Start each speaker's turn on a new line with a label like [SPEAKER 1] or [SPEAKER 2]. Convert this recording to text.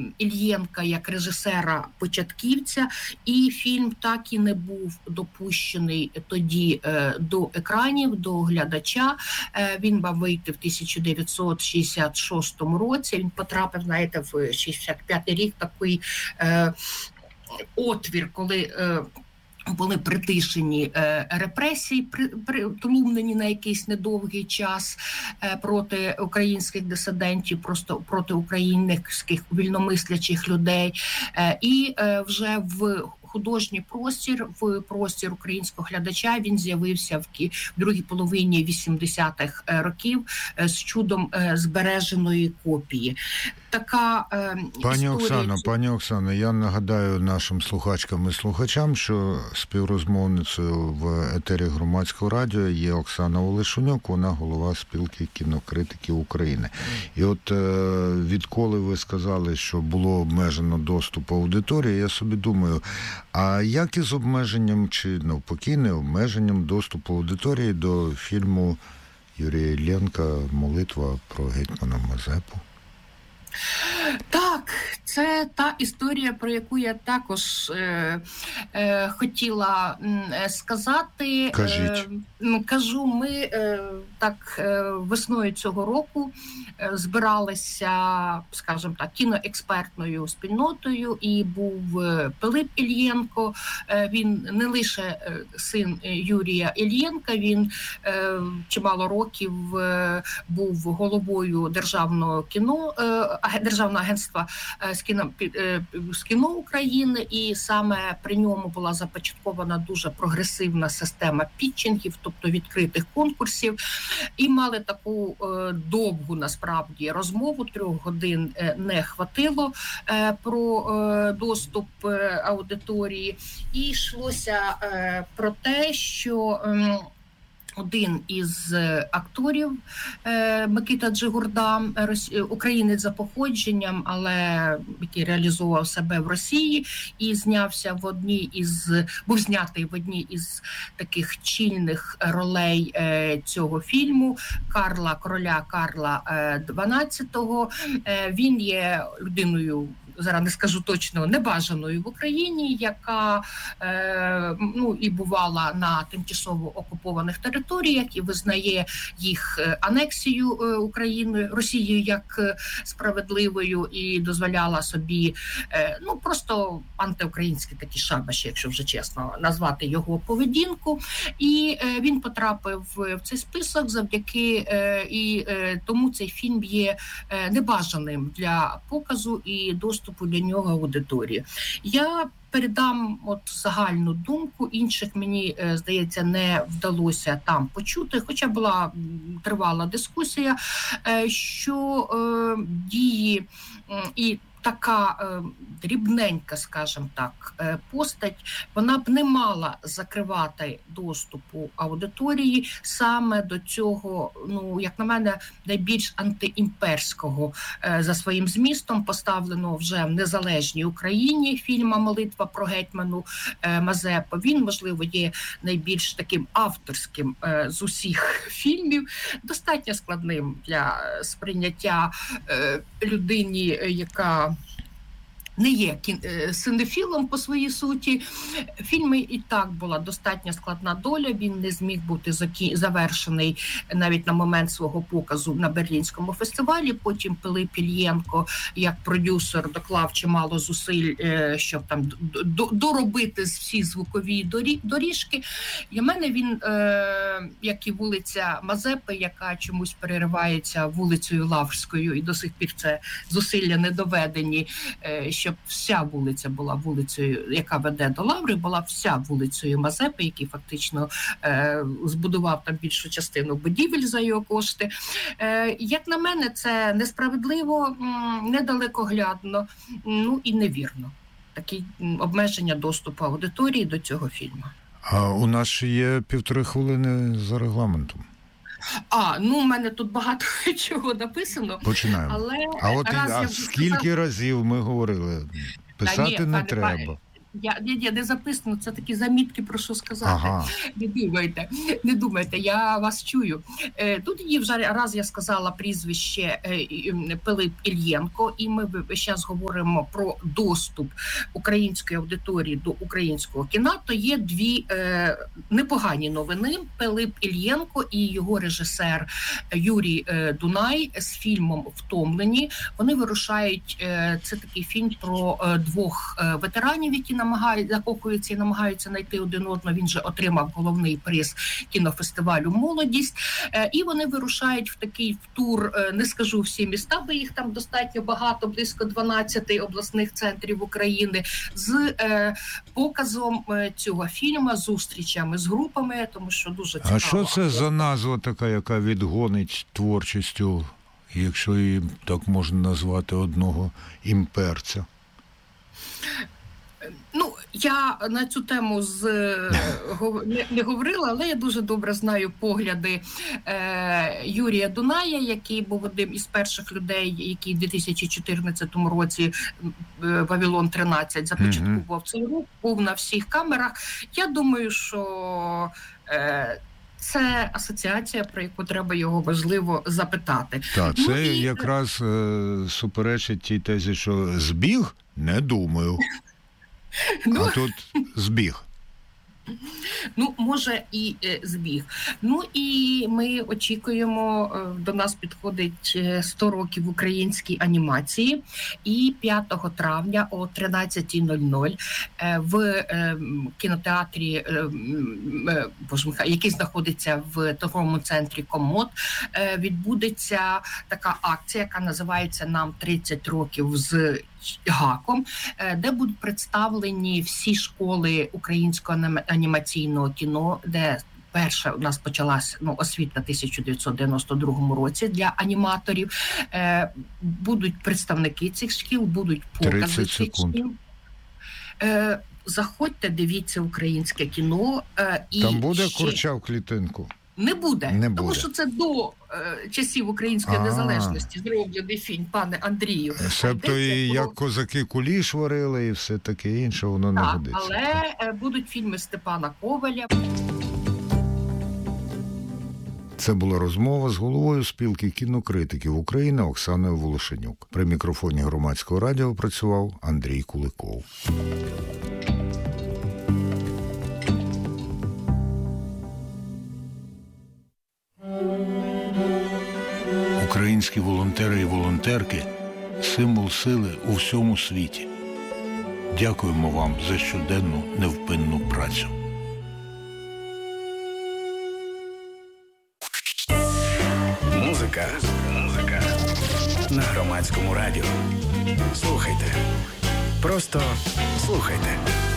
[SPEAKER 1] Ільєнка як режисера-початківця, і фільм так і не був допущений тоді до екранів, до глядача. Він мав вийти в 1966 році, він потрапив, знаєте, в 65-й рік, такий отвір, коли були притишені репресії, притлумлені на якийсь недовгий час проти українських дисидентів, просто проти українських вільномислячих людей. І вже в художній простір, в простір українського глядача він з'явився в другій половині 80-х років з чудом збереженої копії. Така
[SPEAKER 2] Пані Оксано, я нагадаю нашим слухачкам і слухачам, що співрозмовницею в етері Громадського радіо є Оксана Олешунюк, вона голова спілки кінокритиків України. І от відколи ви сказали, що було обмежено доступ аудиторії, я собі думаю, а як із обмеженням, чи навпаки не обмеженням доступу аудиторії до фільму Юрія Іллєнка «Молитва про гетьмана Мазепу»?
[SPEAKER 1] Так, це та історія, про яку я також хотіла сказати.
[SPEAKER 2] Кажіть.
[SPEAKER 1] Кажу, ми так весною цього року збиралися, скажімо так, кіноекспертною спільнотою, і був Пилип Ільєнко. Він не лише син Юрія Ільєнка, він чимало років був головою державного агентства з кіно України, і саме при ньому була започаткована дуже прогресивна система пітчингів, тобто відкритих конкурсів, і мали таку довгу, насправді, розмову, 3 годин не хватило про доступ аудиторії, і йшлося про те, що один із акторів, Микита Джигурда, українець за походженням, але який реалізував себе в Росії і був знятий в одній із таких чільних ролей цього фільму короля Карла XII. Він є людиною, зараз не скажу точно, небажаною в Україні, яка і бувала на тимчасово окупованих територіях і визнає їх анексію Росією як справедливою, і дозволяла собі просто антиукраїнські такі шабаші, якщо вже чесно назвати його поведінку. І він потрапив в цей список завдяки, і тому цей фільм є небажаним для показу і доступу для нього аудиторії. Я передам загальну думку, інших, мені здається, не вдалося там почути, хоча була тривала дискусія, що дії і така дрібненька, скажімо так, постать, вона б не мала закривати доступу аудиторії саме до цього, як на мене, найбільш антиімперського за своїм змістом поставленого вже в незалежній Україні фільма «Молитва про гетьману Мазепу». Він, можливо, є найбільш таким авторським з усіх фільмів, достатньо складним для сприйняття людині, яка не є синефілом по своїй суті. Фільму і так була достатньо складна доля, він не зміг бути завершений навіть на момент свого показу на Берлінському фестивалі. Потім Пилип Ільєнко, як продюсер, доклав чимало зусиль, щоб там доробити всі звукові доріжки. Для мене він, як і вулиця Мазепи, яка чомусь переривається вулицею Лаврською, і до сих пір це зусилля не доведені, щоб вся вулиця була вулицею, яка веде до Лаври, була вся вулицею Мазепи, який фактично збудував там більшу частину будівель за його кошти. Як на мене, це несправедливо, недалекоглядно, і невірно. Такі обмеження доступу аудиторії до цього фільму.
[SPEAKER 2] А у нас ще є 1,5 хвилини за регламентом.
[SPEAKER 1] У мене тут багато чого написано.
[SPEAKER 2] Починаємо. Скільки разів ми говорили, писати не треба.
[SPEAKER 1] Я не записано, це такі замітки, про що сказати.
[SPEAKER 2] Ага.
[SPEAKER 1] Не думайте, я вас чую. Тут є вже раз я сказала прізвище Пилип Ільєнко, і ми зараз говоримо про доступ української аудиторії до українського кіна, то є дві непогані новини. Пилип Ільєнко і його режисер Юрій Дунай з фільмом «Втомлені». Вони вирушають, це такий фільм про двох ветеранів, які закохуються і намагаються знайти один одного. Він же отримав головний приз кінофестивалю «Молодість». І вони вирушають в такий тур, не скажу всі міста, бо їх там достатньо багато, близько 12 обласних центрів України, з показом цього фільму, зустрічами з групами, тому що дуже цікаво.
[SPEAKER 2] А що це за назва така, яка відгонить творчістю, якщо її так можна назвати, одного імперця?
[SPEAKER 1] Ну, я на цю тему не говорила, але я дуже добре знаю погляди Юрія Дуная, який був одним із перших людей, який в 2014 році «Вавилон-13» започаткував цей рух, був на всіх камерах. Я думаю, що це асоціація, про яку треба його важливо запитати.
[SPEAKER 2] Так, це якраз суперечить тій тезі, що збіг? Не думаю. А тут збіг.
[SPEAKER 1] Ну, може і збіг. Ну і ми очікуємо, до нас підходить 100 років українській анімації, і 5 травня о 13:00 в кінотеатрі, який знаходиться в торговому центрі «Комод», відбудеться така акція, яка називається «Нам 30 років з гаком», де будуть представлені всі школи українського анімаційного кіно, де перша у нас почалась освіта в 1992 році для аніматорів. Будуть представники цих шкіл, будуть покази цих шкіл. Заходьте, дивіться українське кіно.
[SPEAKER 2] Там буде курча в клітинку?
[SPEAKER 1] Не буде, тому що це до часів української незалежності зроблений фільм, пане Андрію.
[SPEAKER 2] Себто і як козаки куліш варили і все таке інше, воно не годиться.
[SPEAKER 1] Але будуть фільми Степана Коваля.
[SPEAKER 2] Це була розмова з головою спілки кінокритиків України Оксаною Волошенюк. При мікрофоні Громадського радіо працював Андрій Куликов. Українські волонтери і волонтерки – символ сили у всьому світі. Дякуємо вам за щоденну невпинну працю.
[SPEAKER 3] Музика на Громадському радіо. Слухайте. Просто слухайте.